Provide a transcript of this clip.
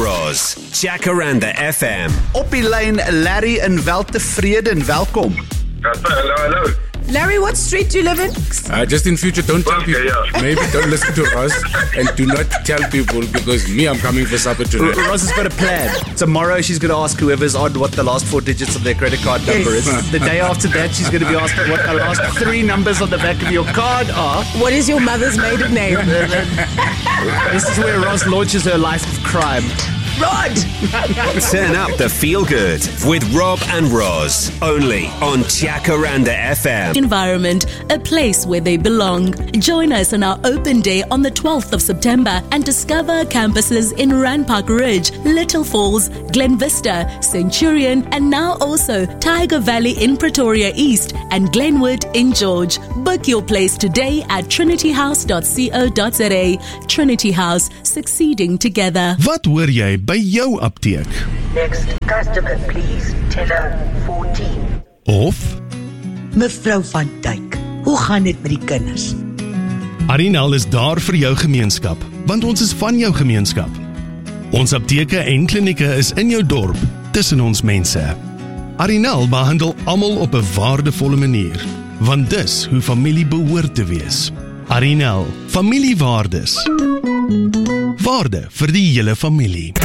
Roz, Jacaranda FM. Op die lyn, Larry in Weltevreden, welkom. Hello. Larry, what street do you live in? Just in future, don't tell people. Yeah. Maybe don't listen to Roz and do not tell people because I'm coming for supper tonight. Roz has got a plan. Tomorrow she's going to ask whoever's on what the last 4 digits of their credit card number is. The day after that she's going to be asked what the last 3 numbers on the back of your card are. What is your mother's maiden name? This is where Roz launches her life of crime. Rod! Turn up the feel good with Rob and Roz, only on Jacaranda FM. Environment, a place where they belong. Join us on our open day on the 12th of September and discover campuses in Randpark Ridge, Little Falls, Glen Vista, Centurion, and now also Tiger Valley in Pretoria East and Glenwood in George. Book your place today at trinityhouse.co.za. Trinity House, succeeding together. Wat hoor jy by jou apteek? Next customer, please. Teller 14. Of Mevrou van Dijk, hoe gaan dit met die kinders? Arinal is daar vir jou gemeenskap, want ons is van jou gemeenskap. Ons apteke en klinieke is in jou dorp, tussen ons mense. Arinal behandel almal op 'n waardevolle manier, want dis hoe familie behoort te wees. Arinal, familiewaardes. Waarde vir die hele familie.